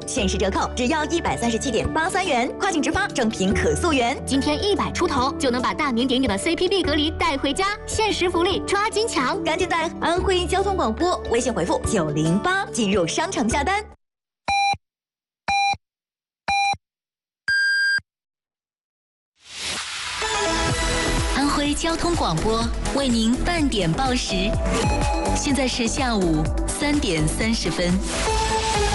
限时折扣只要137.83元，跨境直发，正品可溯源。 今天100出头就能把大名鼎鼎的 CPB 隔离带回家，限时福利抓紧抢！ 赶紧在安徽交通广播微信回复908进入商城下单。 安徽交通广播为您半点报时，现在是下午3点30分。